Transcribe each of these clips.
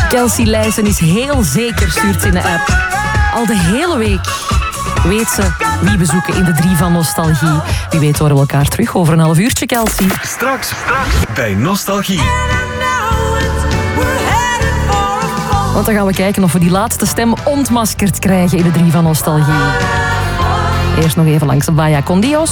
Kelsey Leijsen is heel zeker, stuurt ze in de app. Al de hele week weet ze wie we zoeken in de 3 van Nostalgie. Wie weet horen we elkaar terug over een half uurtje, Kelsey. Straks bij Nostalgie. Want dan gaan we kijken of we die laatste stem ontmaskerd krijgen in de 3 van Nostalgie. Eerst nog even langs Vaya con Dios.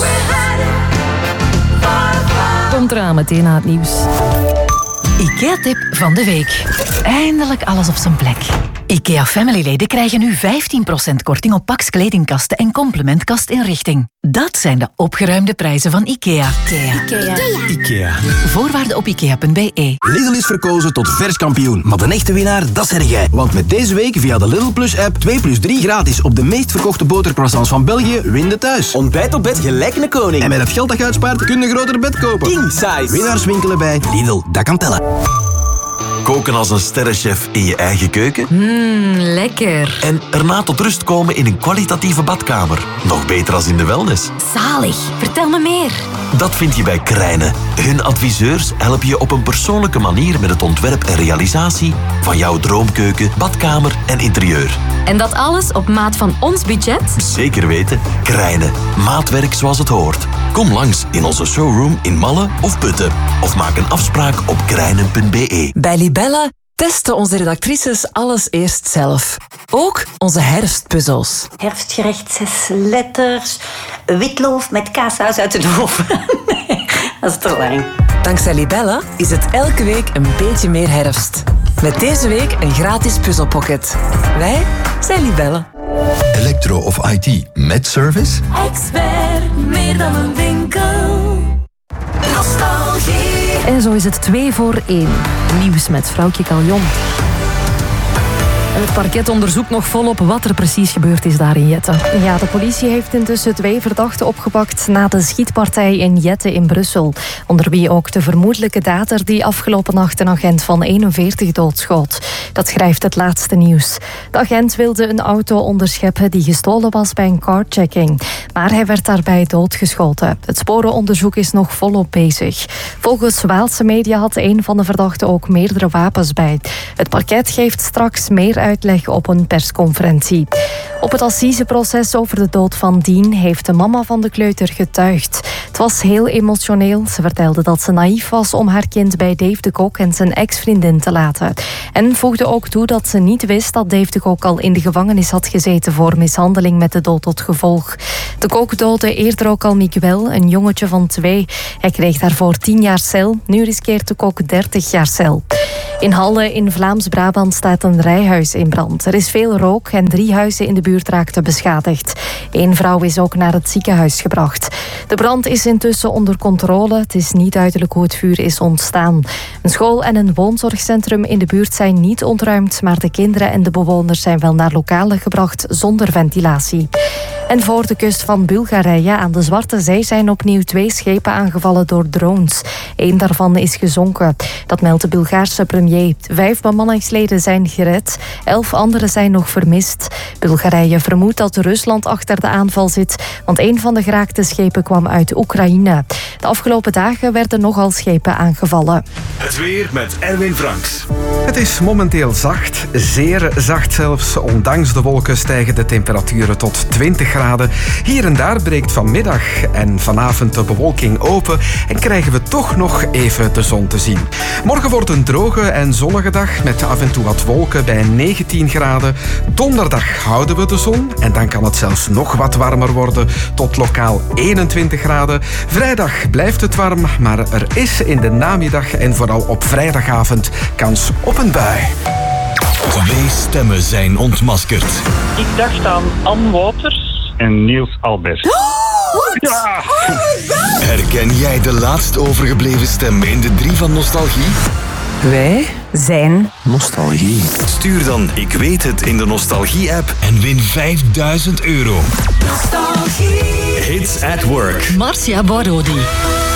Komt eraan meteen na het nieuws. IKEA-tip van de week. Eindelijk alles op zijn plek. IKEA Family-leden krijgen nu 15% korting op Pax kledingkasten en complementkastinrichting. Dat zijn de opgeruimde prijzen van IKEA. IKEA. Voorwaarden op ikea.be. Lidl is verkozen tot verskampioen. Maar de echte winnaar, dat zeg jij. Want met deze week via de Lidl Plus-app 2 plus 3 gratis op de meest verkochte botercroissants van België, win de thuis. Ontbijt op bed gelijk een koning. En met het geld dat je uitspaart, kun je een groter bed kopen. King size. Winnaars winkelen bij Lidl, dat kan tellen. Koken als een sterrenchef in je eigen keuken. Lekker. En erna tot rust komen in een kwalitatieve badkamer. Nog beter als in de wellness. Zalig. Vertel me meer. Dat vind je bij Krijnen. Hun adviseurs helpen je op een persoonlijke manier met het ontwerp en realisatie van jouw droomkeuken, badkamer en interieur. En dat alles op maat van ons budget? Zeker weten. Krijnen. Maatwerk zoals het hoort. Kom langs in onze showroom in Malle of Putten. Of maak een afspraak op krijnen.be. Bij Libella testen onze redactrices alles eerst zelf. Ook onze herfstpuzzels. Herfstgerecht 6 letters. Witloof met kaassaus uit de oven. Dat is te lang. Dankzij Libella is het elke week een beetje meer herfst. Met deze week een gratis puzzelpocket. Wij zijn Libella. Elektro of IT met service? Expert, meer dan een winkel. Nostalgie. En zo is het 2 voor 1. Nieuws met vrouwtje Caljon. En het parket onderzoekt nog volop wat er precies gebeurd is daar in Jette. Ja, de politie heeft intussen 2 verdachten opgepakt na de schietpartij in Jette in Brussel. Onder wie ook de vermoedelijke dader die afgelopen nacht een agent van 41 doodschoot. Dat schrijft het laatste nieuws. De agent wilde een auto onderscheppen die gestolen was bij een carjacking. Maar hij werd daarbij doodgeschoten. Het sporenonderzoek is nog volop bezig. Volgens Waalse media had een van de verdachten ook meerdere wapens bij. Het parket geeft straks meer uitleg op een persconferentie. Op het assiseproces over de dood van Dien heeft de mama van de kleuter getuigd. Het was heel emotioneel. Ze vertelde dat ze naïef was om haar kind bij Dave de Kok en zijn ex-vriendin te laten. En voegde ook toe dat ze niet wist dat Dave de Kok al in de gevangenis had gezeten voor mishandeling met de dood tot gevolg. De Kok doodde eerder ook al Miguel, een jongetje van 2. Hij kreeg daarvoor 10 jaar cel. Nu riskeert de Kok 30 jaar cel. In Halle in Vlaams-Brabant staat een rijhuis in brand. Er is veel rook en 3 huizen in de buurt raakten beschadigd. 1 vrouw is ook naar het ziekenhuis gebracht. De brand is intussen onder controle. Het is niet duidelijk hoe het vuur is ontstaan. Een school en een woonzorgcentrum in de buurt zijn niet ontruimd, maar de kinderen en de bewoners zijn wel naar lokalen gebracht zonder ventilatie. En voor de kust van Bulgarije aan de Zwarte Zee zijn opnieuw 2 schepen aangevallen door drones. 1 daarvan is gezonken. Dat meldt de Bulgaarse premier. 5 bemanningsleden zijn gered, 11 anderen zijn nog vermist. Bulgarije vermoedt dat Rusland achter de aanval zit, want 1 van de geraakte schepen kwam uit Oekraïne. De afgelopen dagen werden nogal schepen aangevallen. Het weer met Erwin Franks. Het is momenteel zacht, zeer zacht zelfs. Ondanks de wolken stijgen de temperaturen tot 20 graden. Hier en daar breekt vanmiddag en vanavond de bewolking open en krijgen we toch nog even de zon te zien. Morgen wordt een droge en zonnige dag met af en toe wat wolken bij 19 graden. Donderdag houden we de zon en dan kan het zelfs nog wat warmer worden tot lokaal 21 graden. Vrijdag blijft het warm, maar er is in de namiddag en vooral op vrijdagavond kans op een bui. 2 stemmen zijn ontmaskerd. Ik dacht aan Ann Wouters en Niels Albert. Ja. Herken jij de laatst overgebleven stem in de 3 van Nostalgie? Wij zijn Nostalgie. Stuur dan Ik weet het in de Nostalgie-app en win €5000. Nostalgie. Hits at Work. Marcia Borodi.